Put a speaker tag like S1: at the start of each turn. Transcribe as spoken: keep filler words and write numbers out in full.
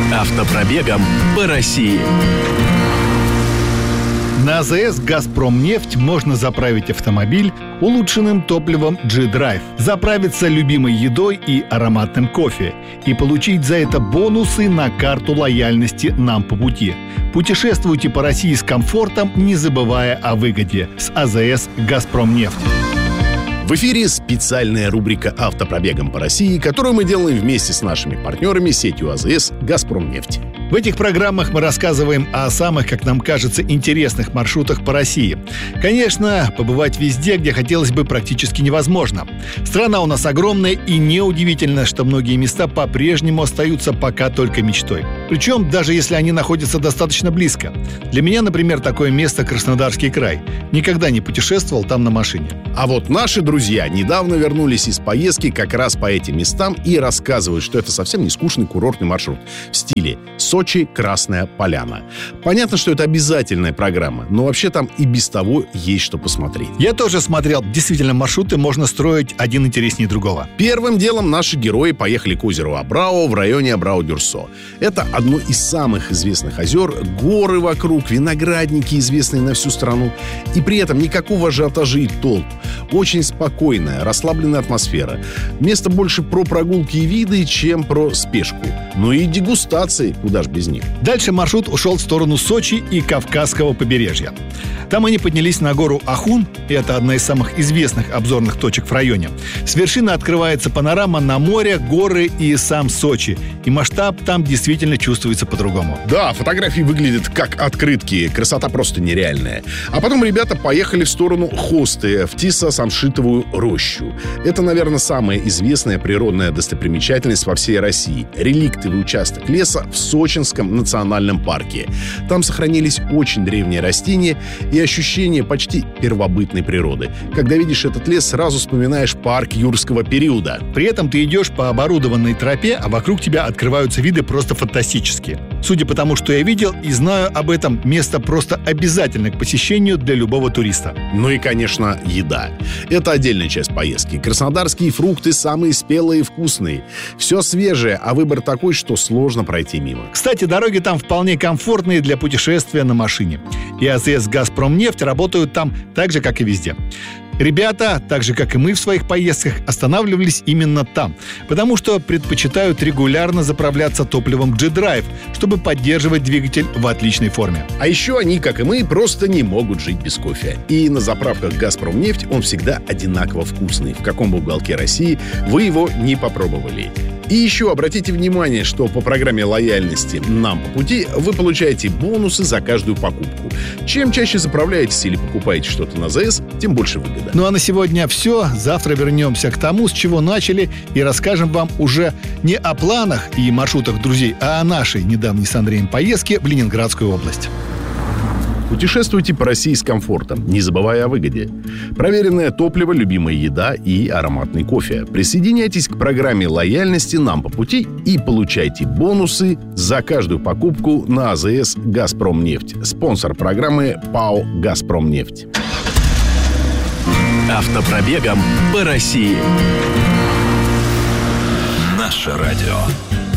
S1: Автопробегом по России.
S2: На АЗС «Газпромнефть» можно заправить автомобиль улучшенным топливом G-Drive, заправиться любимой едой и ароматным кофе и получить за это бонусы на карту лояльности «Нам по пути». Путешествуйте по России с комфортом, не забывая о выгоде. С АЗС «Газпромнефть».
S3: В эфире специальная рубрика «Автопробегом по России», которую мы делаем вместе с нашими партнерами сетью АЗС «Газпромнефть».
S2: В этих программах мы рассказываем о самых, как нам кажется, интересных маршрутах по России. Конечно, побывать везде, где хотелось бы, практически невозможно. Страна у нас огромная, и неудивительно, что многие места по-прежнему остаются пока только мечтой. Причем, даже если они находятся достаточно близко. Для меня, например, такое место — Краснодарский край. Никогда не путешествовал там на машине.
S3: А вот наши друзья недавно вернулись из поездки как раз по этим местам и рассказывают, что это совсем не скучный курортный маршрут в стиле Сочи, Красная Поляна. Понятно, что это обязательная программа, но вообще там и без того есть что посмотреть.
S2: Я тоже смотрел. Действительно, маршруты можно строить один интереснее другого.
S3: Первым делом наши герои поехали к озеру Абрау в районе Абрау-Дюрсо. Это одно из самых известных озер, горы вокруг, виноградники, известные на всю страну. И при этом никакого ажиотажа и толп. Очень спокойная, расслабленная атмосфера. Место больше про прогулки и виды, чем про спешку. Ну и дегустации, куда ж без них.
S2: Дальше маршрут ушел в сторону Сочи и Кавказского побережья. Там они поднялись на гору Ахун, и это одна из самых известных обзорных точек в районе. С вершины открывается панорама на море, горы и сам Сочи. И масштаб там действительно чувствуется по-другому.
S3: Да, фотографии выглядят как открытки, красота просто нереальная. А потом ребята поехали в сторону Хосты, в Тисо-Самшитовую рощу. Это, наверное, самая известная природная достопримечательность во всей России. Реликтовый участок леса в Сочинском национальном парке. Там сохранились очень древние растения и ощущение почти первобытной природы. Когда видишь этот лес, сразу вспоминаешь парк юрского периода.
S2: При этом ты идешь по оборудованной тропе, а вокруг тебя открываются виды просто фантастические. Судя по тому, что я видел и знаю об этом, место просто обязательно к посещению для любого туриста.
S3: Ну и, конечно, еда. Это отдельная часть поездки. Краснодарские фрукты самые спелые и вкусные. Все свежее, а выбор такой, что сложно пройти мимо.
S2: Кстати, дороги там вполне комфортные для путешествия на машине. И АЗС «Газпромнефть» работают там так же, как и везде. Ребята, так же, как и мы в своих поездках, останавливались именно там, потому что предпочитают регулярно заправляться топливом G-Drive, чтобы поддерживать двигатель в отличной форме.
S3: А еще они, как и мы, просто не могут жить без кофе. И на заправках «Газпромнефть» он всегда одинаково вкусный. В каком бы уголке России вы его не попробовали. И еще обратите внимание, что по программе лояльности «Нам по пути» вы получаете бонусы за каждую покупку. Чем чаще заправляетесь или покупаете что-то на АЗС, тем больше выгода.
S2: Ну а на сегодня все. Завтра вернемся к тому, с чего начали, и расскажем вам уже не о планах и маршрутах друзей, а о нашей недавней с Андреем поездке в Ленинградскую область.
S3: Путешествуйте по России с комфортом, не забывая о выгоде. Проверенное топливо, любимая еда и ароматный кофе. Присоединяйтесь к программе лояльности «Нам по пути» и получайте бонусы за каждую покупку на АЗС «Газпромнефть». Спонсор программы ПАО «Газпромнефть».
S1: Автопробегом по России. Наше радио.